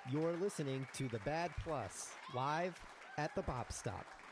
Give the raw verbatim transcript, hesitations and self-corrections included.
You're listening to The Bad Plus, live at the Bop Stop.